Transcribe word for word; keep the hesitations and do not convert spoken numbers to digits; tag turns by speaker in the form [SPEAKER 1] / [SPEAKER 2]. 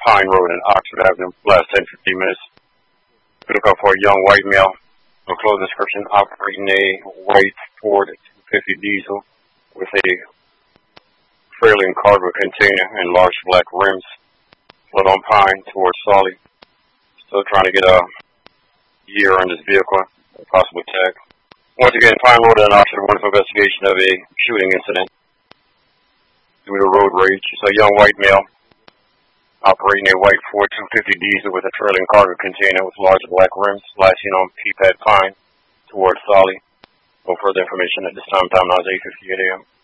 [SPEAKER 1] Pine Road and Oxford Avenue last ten to fifteen minutes. We look out for a young white male of clothing description operating a white Ford two fifty diesel with a trailer and cargo container and large black rims. Flood on Pine towards Solly. Still trying to get a year on this vehicle, a possible tag. Once again, Pine Road and Oxford, wonderful investigation of a shooting incident due to road rage. It's a young white male operating a white Ford two fifty diesel with a trailer and cargo container with large black rims, last seen on P PAD Pine towards Solly. No further information at this time. Time now is eight fifty-eight a m